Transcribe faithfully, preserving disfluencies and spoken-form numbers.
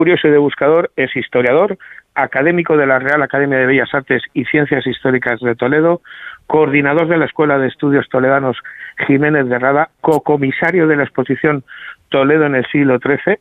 Curioso y de buscador, es historiador, académico de la Real Academia de Bellas Artes y Ciencias Históricas de Toledo, coordinador de la Escuela de Estudios Toledanos Jiménez de Rada, cocomisario de la exposición Toledo en el siglo trece,